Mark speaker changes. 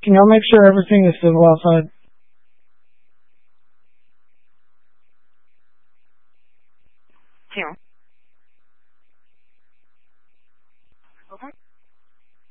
Speaker 1: Can y'all make sure everything is civil outside?
Speaker 2: Here.